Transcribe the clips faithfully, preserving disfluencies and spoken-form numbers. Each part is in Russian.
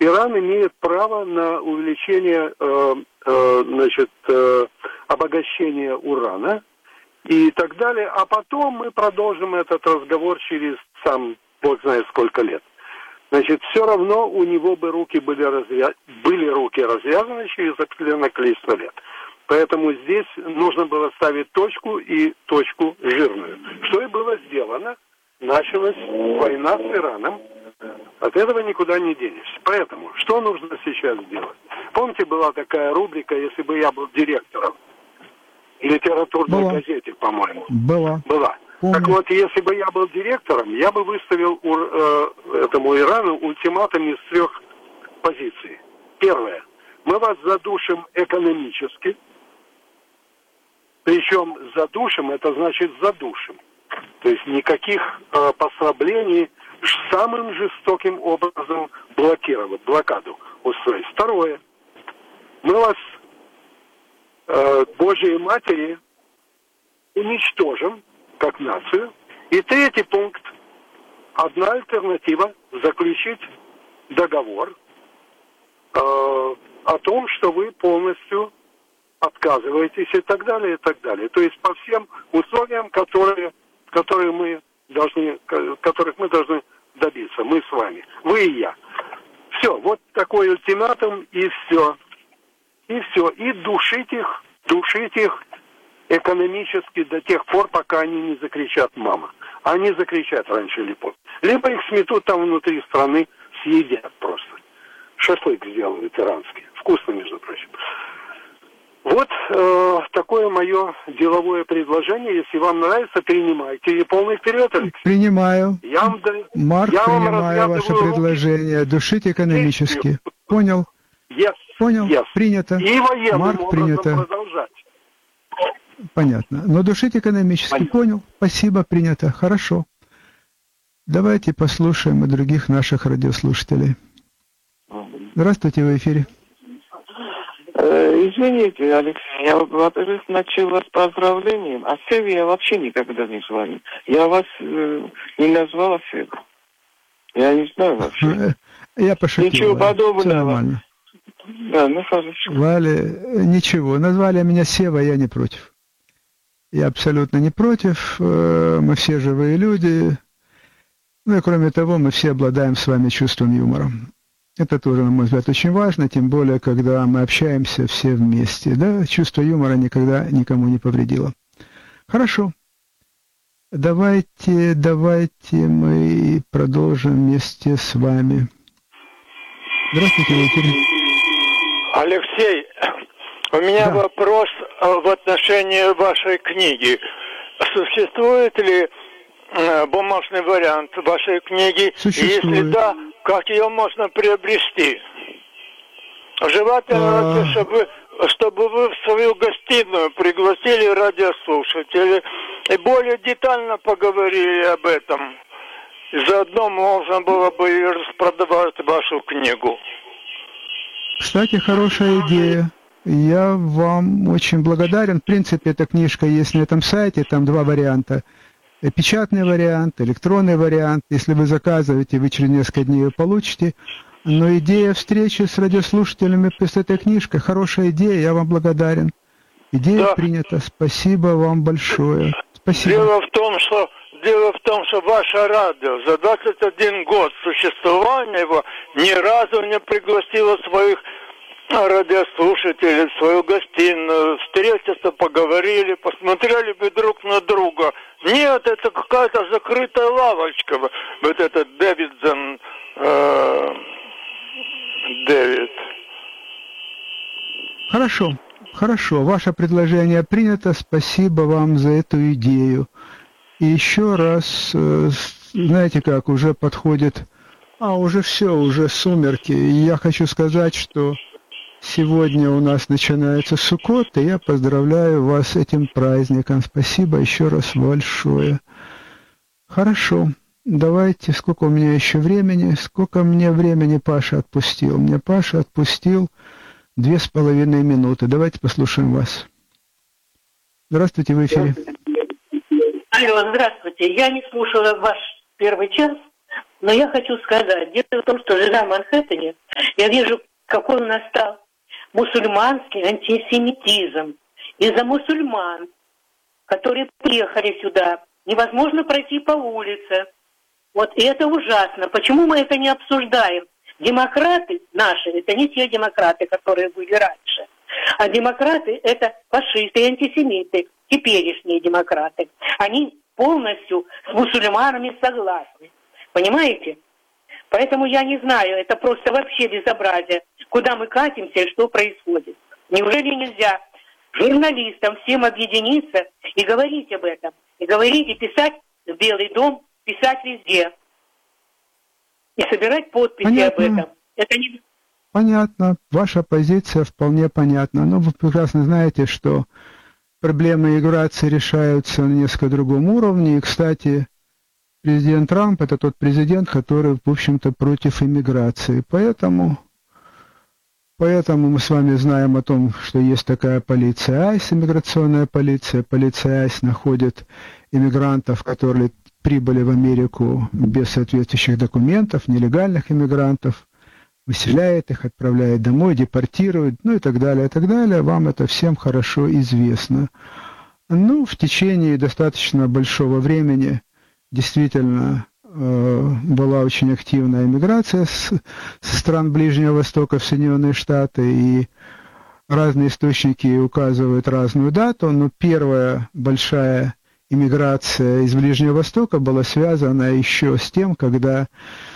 Иран имеет право на увеличение, э, э, значит, э, обогащения урана и так далее, а потом мы продолжим этот разговор через сам, бог знает сколько лет. Значит, все равно у него бы руки были, развя... были руки развязаны через определенное количество лет. Поэтому здесь нужно было ставить точку и точку жирную. Что и было сделано. Началась война с Ираном. От этого никуда не денешься. Поэтому, что нужно сейчас сделать? Помните, была такая рубрика, если бы я был директором литературной была. газете, по-моему. Была. Была. Помню. Так вот, если бы я был директором, я бы выставил у, э, этому Ирану ультиматум из трех позиций. Первое. Мы вас задушим экономически. Причем задушим, это значит задушим. То есть никаких э, послаблений, самым жестоким образом блокировать, блокаду устроить. Второе. Мы вас, э, Божьей Матери, уничтожим как нацию. И третий пункт. Одна альтернатива – заключить договор э, о том, что вы полностью отказываетесь и так далее, и так далее. То есть по всем условиям, которые, которые мы должны, которых мы должны добиться, мы с вами, вы и я. Все, вот такой ультиматум, и все. И все. И душить их, душить их экономически до тех пор, пока они не закричат «мама». Они закричат раньше или позже. Либо их сметут там внутри страны, съедят просто. Шашлык сделают иранский. Вкусно, между прочим. Вот э, такое мое деловое предложение. Если вам нравится, принимайте. И полный вперед, Алексей. Принимаю. Я вам, Марк, я вам принимаю ваше предложение. Руки. Душить экономически. Понял? Yes. Понял? Yes. Принято. И военным Марк, образом принято. Продолжать. Понятно. Но душить экономически. Понятно. Понял. Спасибо, принято. Хорошо. Давайте послушаем и других наших радиослушателей. Здравствуйте, в эфире. Извините, Алексей, я, во-первых, начала с поздравлением, а Севе я вообще никогда не звоню. Я вас э, не назвала Севе. Я не знаю вообще. Я пошутил. Ничего подобного. Все нормально. Да, ну хорошо. Валя, ничего. Назвали меня Сева, я не против. Я абсолютно не против. Мы все живые люди. Ну и кроме того, мы все обладаем с вами чувством юмора. Это тоже, на мой взгляд, очень важно, тем более, когда мы общаемся все вместе. Да? Чувство юмора никогда никому не повредило. Хорошо. Давайте, давайте мы продолжим вместе с вами. Здравствуйте, в эфире. Алексей, у меня да. вопрос в отношении вашей книги. Существует ли бумажный вариант вашей книги? Существует. Если да, как ее можно приобрести? Желательно, а... чтобы, чтобы вы в свою гостиную пригласили радиослушателей и более детально поговорили об этом. И заодно можно было бы и распродавать вашу книгу. Кстати, хорошая идея. Я вам очень благодарен. В принципе, эта книжка есть на этом сайте, там два варианта. Печатный вариант, электронный вариант. Если вы заказываете, вы через несколько дней ее получите. Но идея встречи с радиослушателями с этой книжкой, хорошая идея, я вам благодарен. Идея да. принята. Спасибо вам большое. Спасибо. Дело в том, что Дело в том, что ваше радио за двадцать один год существования его ни разу не пригласило своих радиослушателей в свою гостиную, встретиться, поговорили, посмотрели бы друг на друга. Нет, это какая-то закрытая лавочка. Вот этот Дэвидсон, э, Дэвид. Хорошо, хорошо. Ваше предложение принято. Спасибо вам за эту идею. И еще раз, знаете как, уже подходит, а уже все, уже сумерки. И я хочу сказать, что сегодня у нас начинается Суккот, и я поздравляю вас с этим праздником. Спасибо еще раз большое. Хорошо, давайте, сколько у меня еще времени, сколько мне времени Паша отпустил. Мне Паша отпустил две с половиной минуты. Давайте послушаем вас. Здравствуйте, в эфире. Алло, здравствуйте. Я не слушала ваш первый час, Но я хочу сказать, дело в том, что живя в Манхэттене, я вижу, какой у нас стал мусульманский антисемитизм. Из-за мусульман, которые приехали сюда, невозможно пройти по улице. Вот, и это ужасно. Почему мы это не обсуждаем? Демократы наши, это не те демократы, которые были раньше. А демократы – это фашисты и антисемиты, теперешние демократы. Они полностью с мусульманами согласны. Понимаете? Поэтому я не знаю, это просто вообще безобразие. Куда мы катимся и что происходит? Неужели нельзя журналистам всем объединиться и говорить об этом? И говорить, и писать в Белый дом, писать везде. И собирать подписи Понятно. об этом. Это не... Понятно. Ваша позиция вполне понятна. Но вы прекрасно знаете, что проблемы миграции решаются на несколько другом уровне. И, кстати, президент Трамп – это тот президент, который, в общем-то, против иммиграции. Поэтому, поэтому мы с вами знаем о том, что есть такая полиция АЙС, иммиграционная полиция. Полиция АЙС находит иммигрантов, которые прибыли в Америку без соответствующих документов, нелегальных иммигрантов, выселяет их, отправляет домой, депортирует, ну и так далее, и так далее. Вам это всем хорошо известно. Ну, в течение достаточно большого времени действительно э, была очень активная иммиграция с, со стран Ближнего Востока в Соединенные Штаты, и разные источники указывают разную дату, но первая большая иммиграция из Ближнего Востока была связана еще с тем, когда,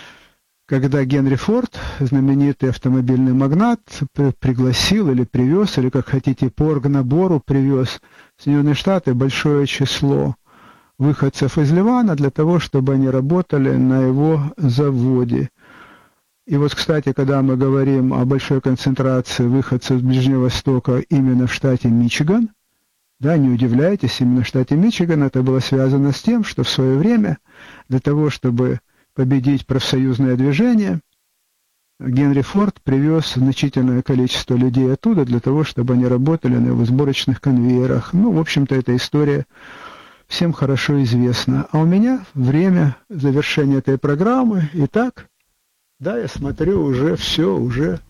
когда Генри Форд, знаменитый автомобильный магнат, пригласил или привез, или как хотите, по оргнабору привез в Соединенные Штаты большое число выходцев из Ливана для того, чтобы они работали на его заводе. И вот, кстати, когда мы говорим о большой концентрации выходцев из Ближнего Востока именно в штате Мичиган, да, не удивляйтесь, именно в штате Мичиган это было связано с тем, что в свое время для того, чтобы победить профсоюзное движение, Генри Форд привез значительное количество людей оттуда для того, чтобы они работали на его сборочных конвейерах. Ну, в общем-то, эта история всем хорошо известна. А у меня время завершения этой программы. Итак, да, я смотрю, уже все, уже,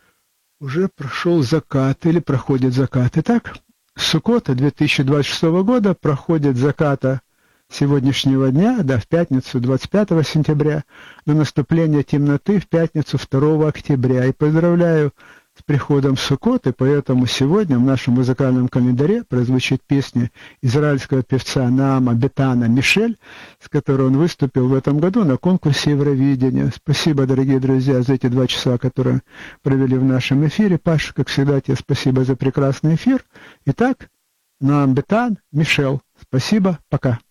уже прошел закат или проходит закат. Итак, с Суккота две тысячи двадцать шестого года проходит заката сегодняшнего дня, да, в пятницу двадцать пятого сентября, до наступления темноты в пятницу второго октября. И поздравляю с приходом Суккот, и поэтому сегодня в нашем музыкальном календаре прозвучит песня израильского певца Наама Бетана «Мишель», с которой он выступил в этом году на конкурсе Евровидения. Спасибо, дорогие друзья, за эти два часа, которые провели в нашем эфире. Паша, как всегда, тебе спасибо за прекрасный эфир. Итак, Наам Бетан, Мишель. Спасибо, пока.